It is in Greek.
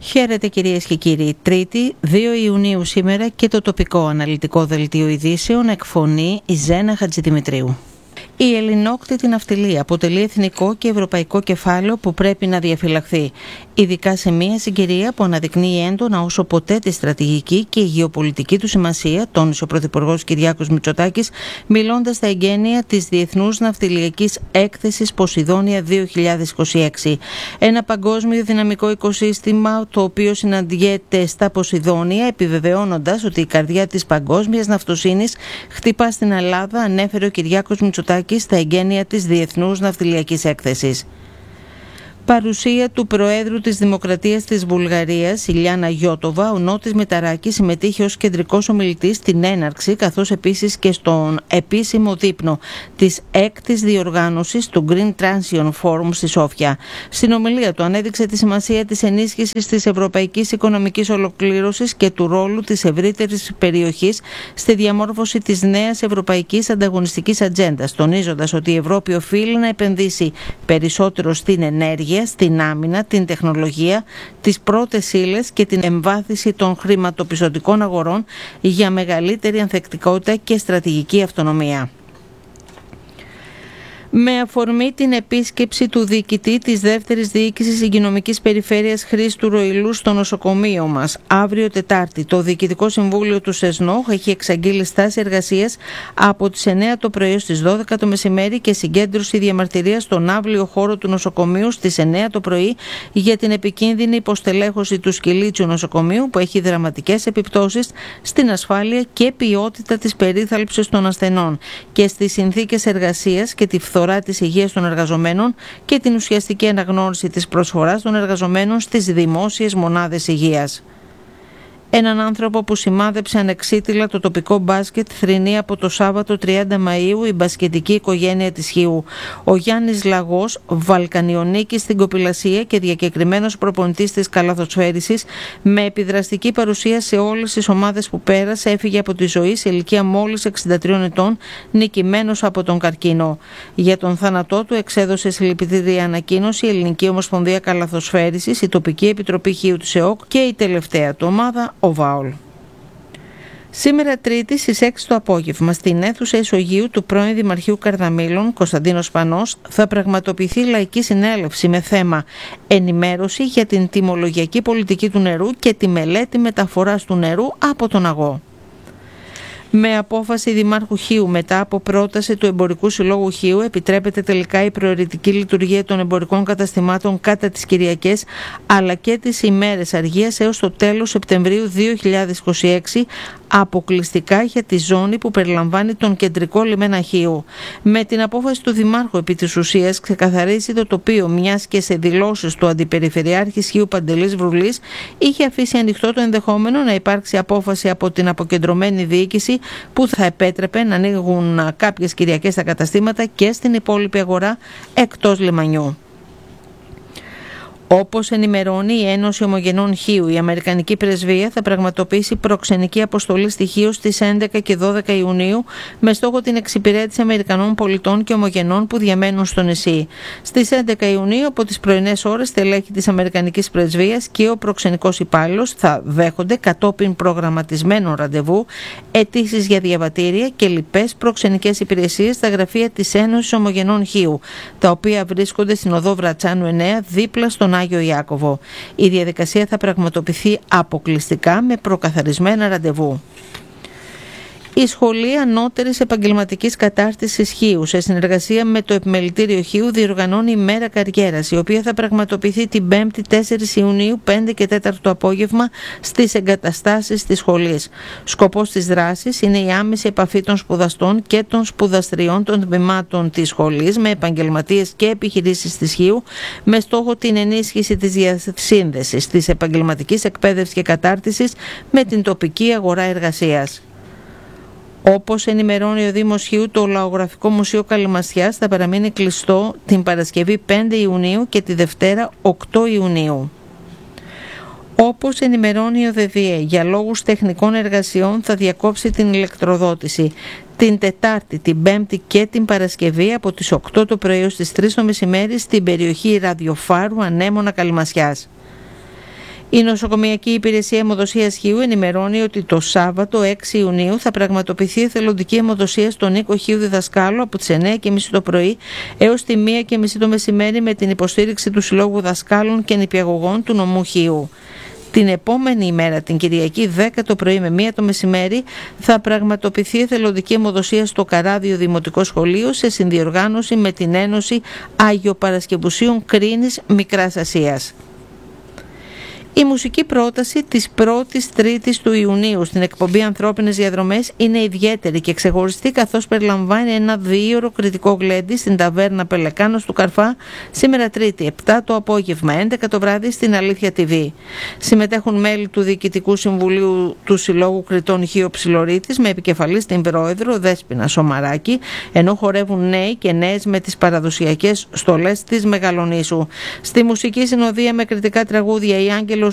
Χαίρετε κυρίες και κύριοι. Τρίτη, 2 Ιουνίου σήμερα και το τοπικό αναλυτικό δελτίο ειδήσεων εκφωνεί η Ζένα Χατζηδημητρίου. Η ελληνόκτητη ναυτιλία αποτελεί εθνικό και ευρωπαϊκό κεφάλαιο που πρέπει να διαφυλαχθεί, ειδικά σε μια συγκυρία που αναδεικνύει έντονα όσο ποτέ τη στρατηγική και η γεωπολιτική του σημασία, τόνισε ο Πρωθυπουργός Κυριάκος Μητσοτάκης, μιλώντας στα εγγένεια της Διεθνούς Ναυτιλιακής Έκθεσης Ποσειδόνια 2026. Ένα παγκόσμιο δυναμικό οικοσύστημα το οποίο συναντιέται στα Ποσειδόνια, επιβεβαιώνοντας ότι η καρδιά της παγκόσμιας ναυτοσύνης χτυπά στην Ελλάδα, ανέφερε ο Κυριάκος Μητσοτάκης στα εγγένεια της Διεθνούς Ναυτιλιακής Έκθεσης. Παρουσία του Προέδρου της Δημοκρατίας της Βουλγαρίας, Ηλιάνα Γιώτοβα, ο Νότης Μηταράκης συμμετείχε ως κεντρικός ομιλητής στην έναρξη, καθώς επίσης και στον επίσημο δείπνο της 6ης διοργάνωσης του Green Transition Forum στη Σόφια. Στην ομιλία του ανέδειξε τη σημασία της ενίσχυσης της ευρωπαϊκής οικονομικής ολοκλήρωσης και του ρόλου της ευρύτερης περιοχής στη διαμόρφωση της νέας ευρωπαϊκής ανταγωνιστικής ατζέντας, τονίζοντας ότι η Ευρώπη οφείλει να επενδύσει περισσότερο στην ενέργεια, στην άμυνα, την τεχνολογία, τις πρώτες ύλες και την εμβάθυνση των χρηματοπιστωτικών αγορών για μεγαλύτερη ανθεκτικότητα και στρατηγική αυτονομία. Με αφορμή την επίσκεψη του διοικητή της δεύτερης διοίκησης υγειονομικής περιφέρειας Χρήστου Ροηλού στο νοσοκομείο μας, αύριο Τετάρτη, το Διοικητικό Συμβούλιο του ΣΕΣΝΟΧ έχει εξαγγείλει στάση εργασίας από τις 9 το πρωί στις 12 το μεσημέρι και συγκέντρωση διαμαρτυρίας στον αύριο χώρο του νοσοκομείου στις 9 το πρωί για την επικίνδυνη υποστελέχωση του σκυλίτσιου νοσοκομείου που έχει δραματικές επιπτώσεις στην ασφάλεια και ποιότητα της περίθαλψης των ασθενών και στις συνθήκες εργασίας και τη φθορά της υγείας των εργαζομένων και την ουσιαστική αναγνώριση της προσφοράς των εργαζομένων στις δημόσιες μονάδες υγείας. Έναν άνθρωπο που σημάδεψε ανεξίτηλα το τοπικό μπάσκετ θρηνεί από το Σάββατο 30 Μαΐου η μπασκετική οικογένεια της Χίου. Ο Γιάννης Λαγός, Βαλκανιονίκης στην κοπηλασία και διακεκριμένος προπονητής της καλαθοσφαίρισης, με επιδραστική παρουσία σε όλες τις ομάδες που πέρασε, έφυγε από τη ζωή σε ηλικία μόλις 63 ετών, νικημένος από τον καρκίνο. Για τον θάνατό του εξέδωσε συλληπιτήρια ανακοίνωση η Ελληνική Ομοσπονδία Καλαθοσφαίρισης, η τοπική επιτροπή Χίου της ΕΟΚ και η τελευταία του ομάδα, ο ΒΑΟΛ. Σήμερα Τρίτη στις 6 το απόγευμα στην αίθουσα Ισογείου του πρώην Δημαρχείου Καρδαμήλων, Κωνσταντίνος Πανός, θα πραγματοποιηθεί λαϊκή συνέλευση με θέμα ενημέρωση για την τιμολογιακή πολιτική του νερού και τη μελέτη μεταφοράς του νερού από τον αγώ. Με απόφαση Δημάρχου Χίου μετά από πρόταση του Εμπορικού Συλλόγου Χίου επιτρέπεται τελικά η προαιρετική λειτουργία των εμπορικών καταστημάτων κατά τις Κυριακές αλλά και τις ημέρες αργίας έως το τέλος Σεπτεμβρίου 2026 αποκλειστικά για τη ζώνη που περιλαμβάνει τον κεντρικό λιμένα Χίου. Με την απόφαση του Δημάρχου επί της ουσίας ξεκαθαρίζει το τοπίο, μιας και σε δηλώσεις του Αντιπεριφερειάρχης Χίου Παντελής Βρουλής είχε αφήσει ανοιχτό το ενδεχόμενο να υπάρξει απόφαση από την αποκεντρωμένη διοίκηση που θα επέτρεπε να ανοίγουν κάποιες Κυριακές τα καταστήματα και στην υπόλοιπη αγορά εκτός λιμανιού. Όπως ενημερώνει η Ένωση Ομογενών Χίου, η Αμερικανική Πρεσβεία θα πραγματοποιήσει προξενική αποστολή στη Χίο στις 11 και 12 Ιουνίου με στόχο την εξυπηρέτηση Αμερικανών πολιτών και ομογενών που διαμένουν στο νησί. Στις 11 Ιουνίου από τις πρωινές ώρες στελέχη της Αμερικανικής Πρεσβείας και ο προξενικός υπάλληλος θα δέχονται κατόπιν προγραμματισμένων ραντεβού αιτήσεις για διαβατήρια και λοιπές προξενικές υπηρεσίες στα γραφεία της Ένωσης Ομογενών Χίου, τα οποία βρίσκονται στην οδό Βρατσάνου 9 δίπλα στον Άγιο Ιάκωβο. Η διαδικασία θα πραγματοποιηθεί αποκλειστικά με προκαθαρισμένα ραντεβού. Η Σχολή Ανώτερης Επαγγελματικής Κατάρτισης Χίου, σε συνεργασία με το Επιμελητήριο Χίου, διοργανώνει ημέρα καριέρας, η οποία θα πραγματοποιηθεί την 5η 4 Ιουνίου 5 και 4 το απόγευμα στις εγκαταστάσεις της σχολής. Σκοπός της δράσης είναι η άμεση επαφή των σπουδαστών και των σπουδαστριών των τμήματων της σχολής με επαγγελματίες και επιχειρήσεις της Χίου, με στόχο την ενίσχυση της διασύνδεσης της επαγγελματικής εκπαίδευσης και κατάρτισης με την τοπική αγορά εργασίας. Όπως ενημερώνει ο Δήμος Χίου, το Λαογραφικό Μουσείο Καλυμασιάς θα παραμείνει κλειστό την Παρασκευή 5 Ιουνίου και τη Δευτέρα 8 Ιουνίου. Όπως ενημερώνει ο ΔΔΕ, για λόγους τεχνικών εργασιών θα διακόψει την ηλεκτροδότηση την Τετάρτη, την Πέμπτη και την Παρασκευή από τις 8 το πρωί ως τις 3 το μεσημέρι στην περιοχή Ραδιοφάρου Ανέμωνα Καλυμασιάς. Η Νοσοκομιακή Υπηρεσία Αιμοδοσίας Χίου ενημερώνει ότι το Σάββατο 6 Ιουνίου θα πραγματοποιηθεί εθελοντική αιμοδοσία στον οίκο Χίου Διδασκάλου από τις 9:30 το πρωί έως τη 1:30 το μεσημέρι με την υποστήριξη του Συλλόγου Δασκάλων και Νηπιαγωγών του νομού Χίου. Την επόμενη ημέρα, την Κυριακή 10 το πρωί με 1 το μεσημέρι, θα πραγματοποιηθεί εθελοντική αιμοδοσία στο Καράδιο Δημοτικό Σχολείο σε συνδιοργάνωση με την Ένωση Αγιοπαρασκευουσίων Κρίνης Μικράς Ασίας. Η μουσική πρόταση της 1ης Τρίτης του Ιουνίου στην εκπομπή Ανθρώπινες Διαδρομές είναι ιδιαίτερη και ξεχωριστή, καθώς περιλαμβάνει ένα 2ωρο κριτικό γλέντι στην ταβέρνα Πελεκάνος του Καρφά σήμερα Τρίτη 7 το απόγευμα, 11 το βράδυ στην Αλήθεια TV. Συμμετέχουν μέλη του Διοικητικού Συμβουλίου του Συλλόγου Κριτών Χίο Ψιλορίτης με επικεφαλής την πρόεδρο Δέσποινα Σομαράκη, ενώ χορεύουν νέοι και νέες με τις παραδοσιακές στολές της Μεγαλονήσου. Στη μουσική συνοδεία με κριτικά τραγούδια η Άγγελος